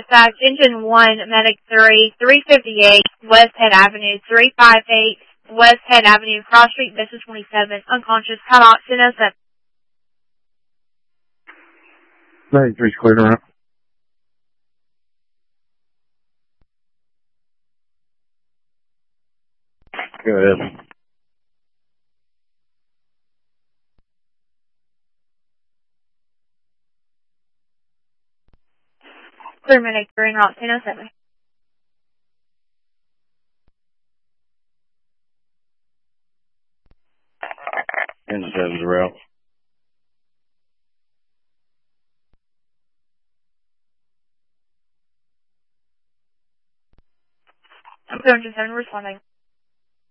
dispatch, engine 1, medic 3, 358 West Head Avenue, 358 West Head Avenue, Cross Street, Vista 27, unconscious, cut off, 1007. 93's cleared around. Go ahead. Clear medic 3 and route 1007. Engine 7's route. I'm 7 responding.